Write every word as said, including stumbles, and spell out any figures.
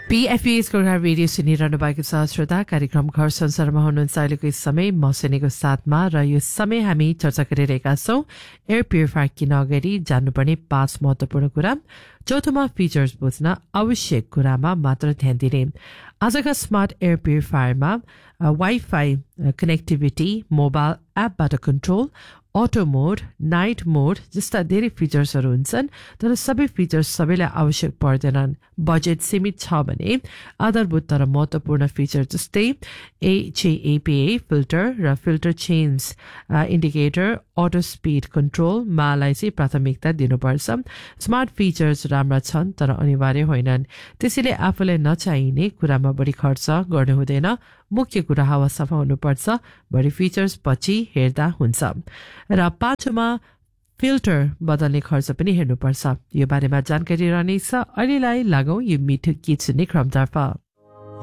पीएफपीएस को रेडियो सुनिरहनु भएको छ श्रोता कार्यक्रम घर संसारमा हुनुहुन्छ अहिलेको यस समय म सुनेको साथमा र यो समय हामी चर्चा गरिरहेका छौं एयर प्युरिफायर किन अगाडि जान्नुपर्ने पाँच महत्त्वपूर्ण कुरा चौथोमा फिचर्स बुझ्न आवश्यक कुरामा मात्र ध्यान दिने आजका smart air प्युरिफायरमा wifi connectivity mobile एपबाट कन्ट्रोल अटो मोड नाइट मोड जस्ता धेरै फिचर्सहरू हुन्छन् तर सबै फिचर्स सबैलाई आवश्यक पर्दैनन् बजेट सीमित छ भने आधारभूत तर महत्त्वपूर्ण फिचर जस्तै एचएएपीए फिल्टर र filter change indicator auto speed कन्ट्रोलमा लाई चाहिँ प्राथमिकता दिनुपर्छ स्मार्ट फिचर्स राम्रा छन् तर अनिवार्य होइनन् त्यसैले आफूलाई नचाहिने कुरामा बढी खर्च गर्नु हुँदैन मुख्य कुरा हावा सफा हुनुपर्छ बढी फिचर्स पछि हेर्दा हुन्छ र पाँचौँमा फिल्टर बदल्ने खर्च पनि हेर्नुपर्छ यो बारेमा जानकारी रहनेछ अहिलेलाई लागौं यो मिठो गीत सुन्ने क्रमतर्फ